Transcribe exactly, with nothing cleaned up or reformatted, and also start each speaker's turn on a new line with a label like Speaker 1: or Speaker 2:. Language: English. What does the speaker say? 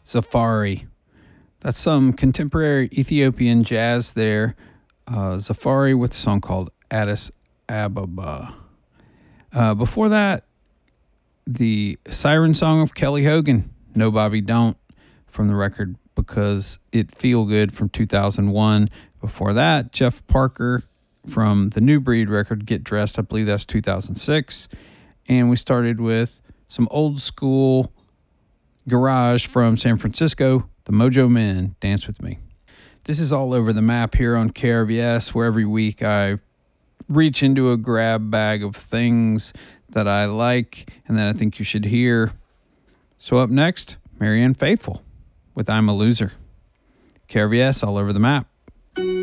Speaker 1: Zafari. That's some contemporary Ethiopian jazz there. Uh, Zafari with a song called Addis Ababa. Uh, before that, the Siren Song of Kelly Hogan, No Bobby Don't, from the record Because It Feel Good from two thousand one. Before that, Jeff Parker from the New Breed record, Get Dressed. I believe that's two thousand six. And we started with some old school garage from San Francisco, the Mojo Men, Dance With Me. This is all over the map here on K R V S, where every week I reach into a grab bag of things that I like and that I think you should hear. So up next, Marianne Faithfull with I'm a Loser. K R V S all over the map.